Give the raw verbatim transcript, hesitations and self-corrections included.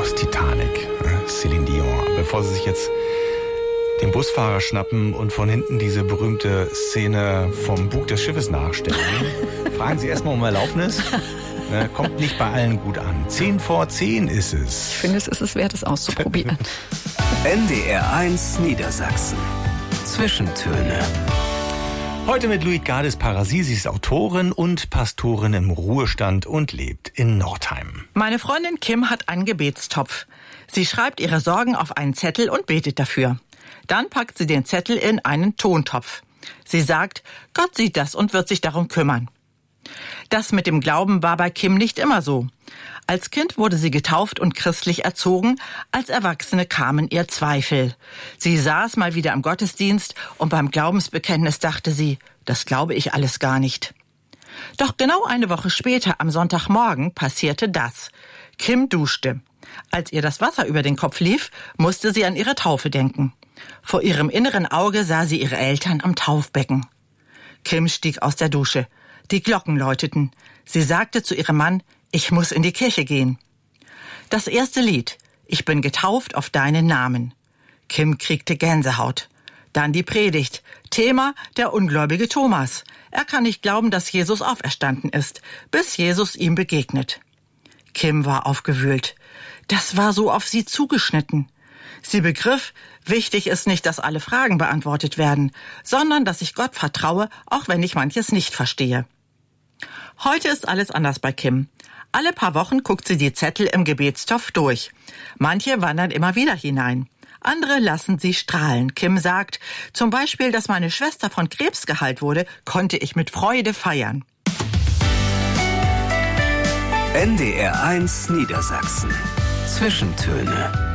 aus Titanic, äh, Céline Dion. Bevor Sie sich jetzt den Busfahrer schnappen und von hinten diese berühmte Szene vom Bug des Schiffes nachstellen, fragen Sie erstmal um Erlaubnis. Ne, kommt nicht bei allen gut an. Zehn vor zehn ist es. Ich finde, es ist es wert, es auszuprobieren. N D R eins Niedersachsen. Zwischentöne. Heute mit Luitgardis Parasi. Sie ist Autorin und Pastorin im Ruhestand und lebt in Nordheim. Meine Freundin Kim hat einen Gebetstopf. Sie schreibt ihre Sorgen auf einen Zettel und betet dafür. Dann packt sie den Zettel in einen Tontopf. Sie sagt, Gott sieht das und wird sich darum kümmern. Das mit dem Glauben war bei Kim nicht immer so. Als Kind wurde sie getauft und christlich erzogen, als Erwachsene kamen ihr Zweifel. Sie saß mal wieder im Gottesdienst und beim Glaubensbekenntnis dachte sie, das glaube ich alles gar nicht. Doch genau eine Woche später, am Sonntagmorgen, passierte das. Kim duschte. Als ihr das Wasser über den Kopf lief, musste sie an ihre Taufe denken. Vor ihrem inneren Auge sah sie ihre Eltern am Taufbecken. Kim stieg aus der Dusche. Die Glocken läuteten. Sie sagte zu ihrem Mann, ich muss in die Kirche gehen. Das erste Lied, ich bin getauft auf deinen Namen. Kim kriegte Gänsehaut. Dann die Predigt. Thema, der ungläubige Thomas. Er kann nicht glauben, dass Jesus auferstanden ist, bis Jesus ihm begegnet. Kim war aufgewühlt. Das war so auf sie zugeschnitten. Sie begriff, wichtig ist nicht, dass alle Fragen beantwortet werden, sondern dass ich Gott vertraue, auch wenn ich manches nicht verstehe. Heute ist alles anders bei Kim. Alle paar Wochen guckt sie die Zettel im Gebetstopf durch. Manche wandern immer wieder hinein. Andere lassen sie strahlen. Kim sagt, zum Beispiel, dass meine Schwester von Krebs geheilt wurde, konnte ich mit Freude feiern. N D R eins Niedersachsen. Zwischentöne.